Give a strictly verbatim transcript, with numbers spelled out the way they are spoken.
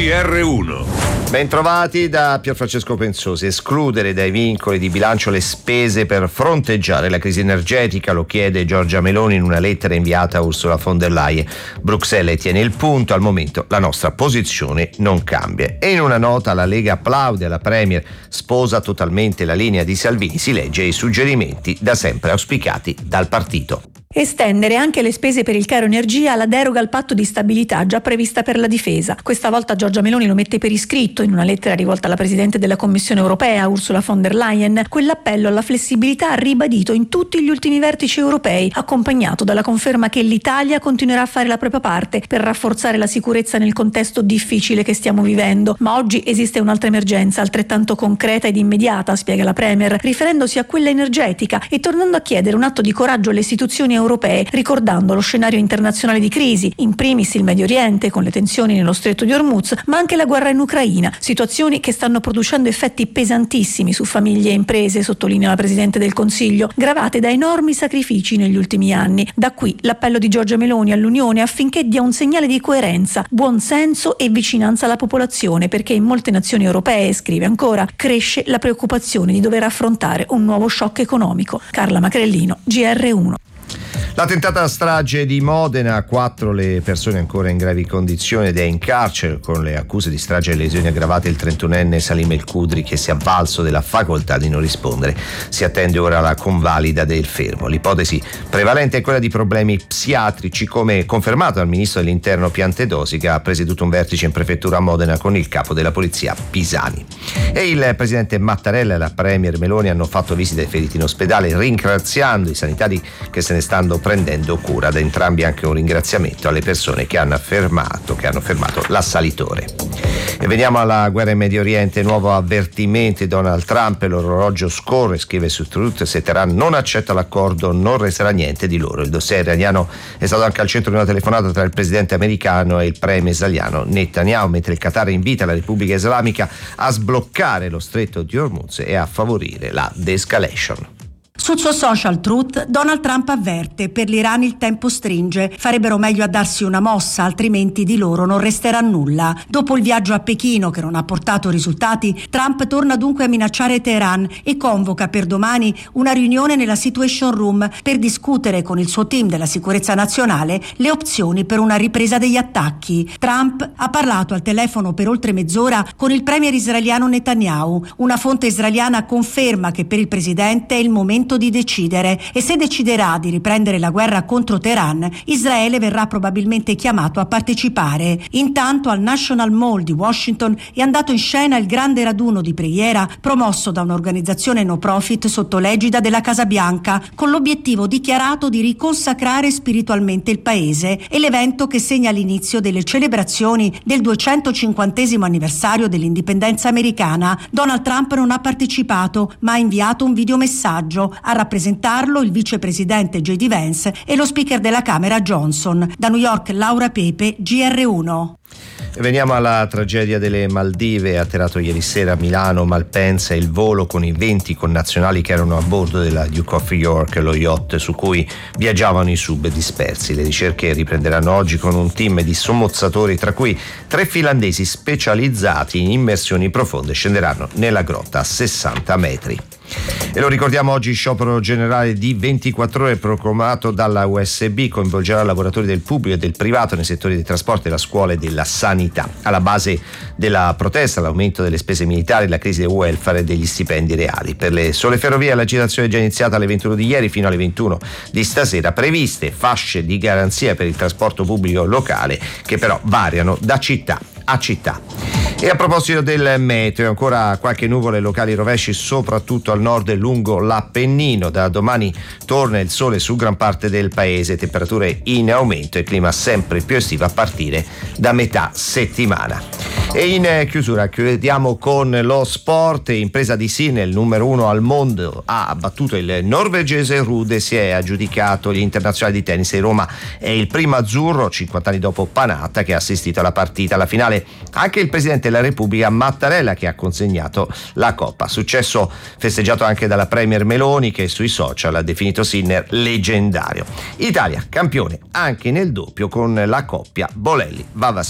G R uno. Bentrovati da Pierfrancesco Pensosi. Escludere dai vincoli di bilancio le spese per fronteggiare la crisi energetica, lo chiede Giorgia Meloni in una lettera inviata a Ursula von der Leyen. Bruxelles tiene il punto, al momento la nostra posizione non cambia. E in una nota la Lega applaude alla Premier, sposa totalmente la linea di Salvini, si legge i suggerimenti da sempre auspicati dal partito. Estendere anche le spese per il caro energia alla deroga al patto di stabilità già prevista per la difesa. Questa volta Giorgia Meloni lo mette per iscritto in una lettera rivolta alla Presidente della Commissione europea, Ursula von der Leyen. Quell'appello alla flessibilità ribadito in tutti gli ultimi vertici europei, accompagnato dalla conferma che l'Italia continuerà a fare la propria parte per rafforzare la sicurezza nel contesto difficile che stiamo vivendo. Ma oggi esiste un'altra emergenza, altrettanto concreta ed immediata, spiega la Premier, riferendosi a quella energetica e tornando a chiedere un atto di coraggio alle istituzioni europee, ricordando lo scenario internazionale di crisi, in primis il Medio Oriente con le tensioni nello Stretto di Hormuz, ma anche la guerra in Ucraina, situazioni che stanno producendo effetti pesantissimi su famiglie e imprese, sottolinea la Presidente del Consiglio, gravate da enormi sacrifici negli ultimi anni. Da qui l'appello di Giorgia Meloni all'Unione affinché dia un segnale di coerenza, buon senso e vicinanza alla popolazione, perché in molte nazioni europee, scrive ancora, cresce la preoccupazione di dover affrontare un nuovo shock economico. Carla Macrellino, G R uno. La tentata strage di Modena, quattro le persone ancora in gravi condizioni ed è in carcere con le accuse di strage e lesioni aggravate il trentunenne Salim El Kudri, che si è avvalso della facoltà di non rispondere. Si attende ora la convalida del fermo. L'ipotesi prevalente è quella di problemi psichiatrici, come confermato dal ministro dell'Interno Piantedosi, che ha presieduto un vertice in prefettura a Modena con il capo della polizia Pisani. E il presidente Mattarella e la premier Meloni hanno fatto visita ai feriti in ospedale, ringraziando i sanitari che se ne stanno prendendo cura. Da entrambi anche un ringraziamento alle persone che hanno fermato, che hanno fermato l'assalitore. E veniamo alla guerra in Medio Oriente. Nuovo avvertimento di Donald Trump: l'orologio scorre, scrive su Truth, se Teheran non accetta l'accordo non resterà niente di loro. Il dossier iraniano è stato anche al centro di una telefonata tra il presidente americano e il premier israeliano Netanyahu, mentre il Qatar invita la Repubblica Islamica a sbloccare lo stretto di Hormuz e a favorire la de-escalation. Sul suo social Truth, Donald Trump avverte: per l'Iran il tempo stringe, farebbero meglio a darsi una mossa, altrimenti di loro non resterà nulla. Dopo il viaggio a Pechino che non ha portato risultati, Trump torna dunque a minacciare Teheran e convoca per domani una riunione nella Situation Room per discutere con il suo team della sicurezza nazionale le opzioni per una ripresa degli attacchi. Trump ha parlato al telefono per oltre mezz'ora con il premier israeliano Netanyahu. Una fonte israeliana conferma che per il presidente è il momento di decidere e se deciderà di riprendere la guerra contro Teheran, Israele verrà probabilmente chiamato a partecipare. Intanto al National Mall di Washington è andato in scena il grande raduno di preghiera promosso da un'organizzazione no profit sotto l'egida della Casa Bianca, con l'obiettivo dichiarato di riconsacrare spiritualmente il paese, e l'evento che segna l'inizio delle celebrazioni del duecentocinquantesimo anniversario dell'indipendenza americana. Donald Trump non ha partecipato, ma ha inviato un videomessaggio. A rappresentarlo il vicepresidente J D Vance e lo speaker della Camera Johnson. Da New York, Laura Pepe, G R uno. E veniamo alla tragedia delle Maldive. Atterrato ieri sera a Milano Malpensa il volo con i venti connazionali che erano a bordo della Duke of York, lo yacht su cui viaggiavano i sub dispersi. Le ricerche riprenderanno oggi con un team di sommozzatori, tra cui tre finlandesi specializzati in immersioni profonde. Scenderanno nella grotta a sessanta metri. E lo ricordiamo oggi, sciopero generale di ventiquattro ore proclamato dalla U S B, coinvolgerà lavoratori del pubblico e del privato nei settori dei trasporti, della scuola e della sanità. Alla base della protesta l'aumento delle spese militari, la crisi del welfare e degli stipendi reali. Per le sole ferrovie l'agitazione è già iniziata alle ventuno di ieri fino alle ventuno di stasera, previste fasce di garanzia per il trasporto pubblico locale che però variano da città a città. E a proposito del meteo, ancora qualche nuvole locali rovesci soprattutto al nord e lungo l'Appennino. Da domani torna il sole su gran parte del paese, temperature in aumento e clima sempre più estivo a partire da metà settimana. E in chiusura chiudiamo con lo sport. Impresa di Sinel, numero uno al mondo, ha battuto il norvegese Rude, si è aggiudicato gli internazionali di tennis e Roma è il primo azzurro, cinquanta anni dopo Panatta, che ha assistito alla partita. Alla finale anche il presidente della Repubblica Mattarella, che ha consegnato la coppa. Successo festeggiato anche dalla premier Meloni, che sui social ha definito Sinner leggendario. Italia campione anche nel doppio con la coppia Bolelli-Vavasori.